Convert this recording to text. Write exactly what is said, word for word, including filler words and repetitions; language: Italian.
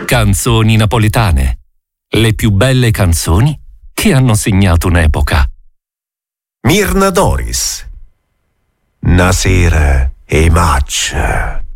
Canzoni napoletane. Le più belle canzoni che hanno segnato un'epoca. Mirna Doris. Una sera e match